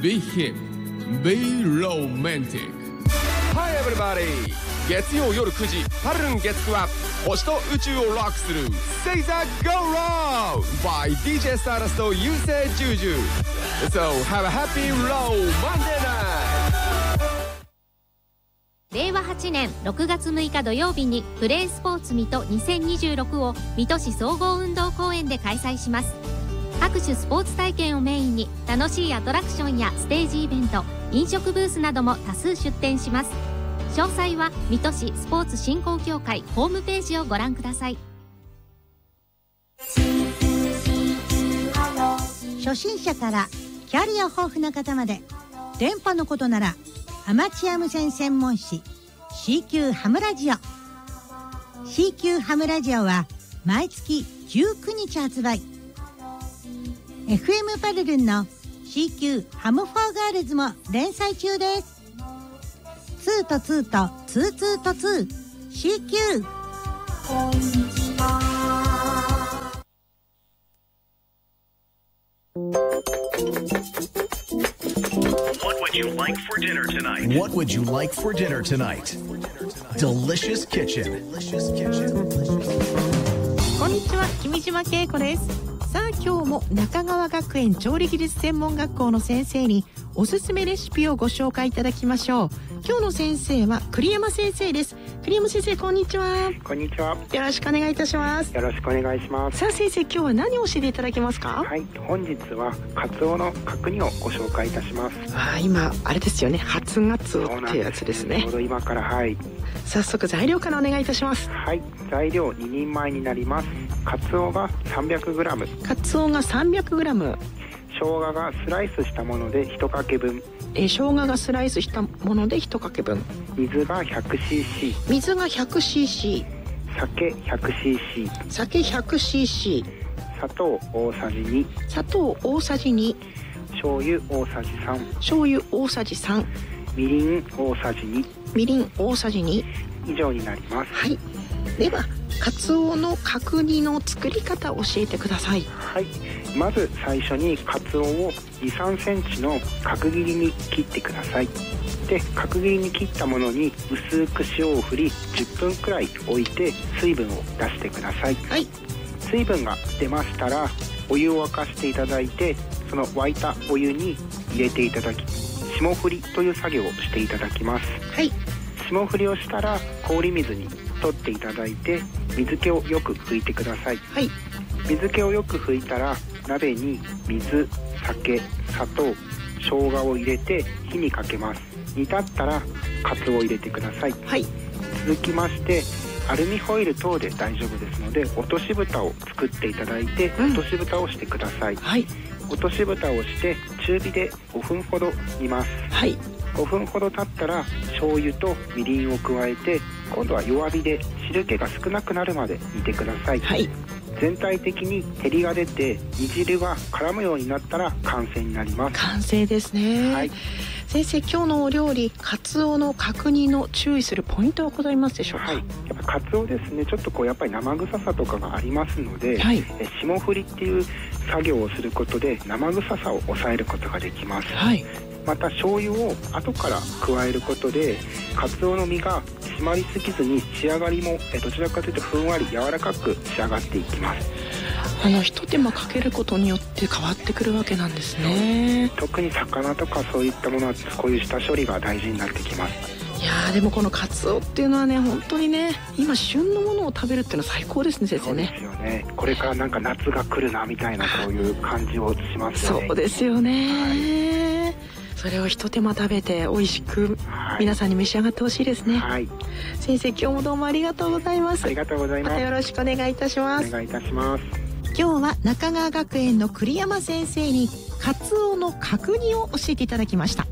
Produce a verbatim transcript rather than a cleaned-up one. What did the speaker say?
Be hip, be romantic. Hi everybody! 月曜夜くじパルルン月9は星と宇宙をロックする Say that go wrong by ディージェー Stardust とゆうせいじゅうじゅう So have a happy low Monday night! れいわはちねんろくがつむいか土曜日にプレイスポーツ水戸にせんにじゅうろくを水戸市総合運動公園で開催します。各種スポーツ体験をメインに楽しいアトラクションやステージイベント、飲食ブースなども多数出展します。詳細は水戸市スポーツ振興協会ホームページをご覧ください。 初心者からキャリア豊富な方まで、電波のことならアマチュア無線専門誌 シーキュー ハムラジオ シーキュー ハムラジオは毎月じゅうくにち発売。 エフエム パルルンの シーキュー ハムフォーガールズも連載中です。ツーとツーとツーツーとツー シーキュー。 こんにちは。 What would you like for dinner tonight? What would you like for dinner tonight? Delicious Kitchen. こんにちは、君島恵子です。さあ今日も中川学園調理技術専門学校の先生におすすめレシピをご紹介いただきましょう。今日の先生は栗山先生です。栗山先生、こんにちは。 こんにちは。 よろしくお願いいたします。 よろしくお願いします。 さあ先生、今日は何を教えていただけますか？ はい、本日はカツオの角煮をご紹介いたします。 あ、今あれですよね、初ガツオっていうやつですね。 ちょうど今から、はい。 早速材料からお願いいたします。 はい、材料ににんまえになります。カツオが さんびゃくグラム、 カツオが さんびゃくグラム、 生姜がスライスしたものでいちかけぶん、 えー、生姜がスライスしたものでいちかけぶん、 水が ひゃくシーシー、 水が ひゃくシーシー、 酒 ひゃくシーシー、 酒 ひゃくシーシー、 砂糖大さじに、 砂糖大さじに、 醤油大さじさん、 醤油大さじさん、 みりん大さじに、 みりん大さじに以上になります。 はい、ではカツオの角煮の作り方を教えてください。 はい、まず最初にカツオをに、さんセンチの角切りに切ってください。で、角切りに切ったものに薄く塩を振りじゅっぷんくらい置いて水分を出してください。 はい、 水分が出ましたらお湯を沸かしていただいて、その沸いたお湯に入れていただき、霜降りという作業をしていただきます。 はい、 霜降りをしたら氷水に取っていただいて水気をよく拭いてください。 はい、 水気をよく拭いたら鍋に水、酒、砂糖、生姜を入れて火にかけます。煮立ったらカツオを入れてください。 はい、 続きましてアルミホイル等で大丈夫ですので落とし蓋を作っていただいて、うん、落とし蓋をしてください。 はい、 落とし蓋をして中火でごふんほど煮ます。 はい、 ごふんほど経ったら醤油とみりんを加えて今度は弱火で汁気が少なくなるまで煮てください。 はい、 全体的に照りが出て煮汁が絡むようになったら完成になります。 完成ですね。はい、先生、今日のお料理カツオの角煮の注意するポイントはございますでしょうか？ はい、やっぱカツオですね、ちょっとこうやっぱり生臭さとかがありますので、 はい、 え霜降りっていう作業をすることで生臭さを抑えることができます。 はい、 また醤油を後から加えることでカツオの身が締まりすぎずに仕上がりもえどちらかというとふんわり柔らかく仕上がっていきます。 あの一手間かけることによって変わってくるわけなんですね。 特に魚とかそういったものはこういう下処理が大事になってきます。 いやー、でもこのカツオっていうのはね、本当にね、今旬のものを食べるっていうのは最高ですね、先生ね。 そうですよね。これからなんか夏が来るなみたいなそういう感じをしますよね。 そうですよね、 はい、 それを一手間食べて美味しく皆さんに召し上がってほしいですね。 はい、 先生、今日もどうもありがとうございます。 ありがとうございます。 またよろしくお願いいたします。 お願いいたします。 今日は中川学園の栗山先生にカツオの角煮を教えていただきました。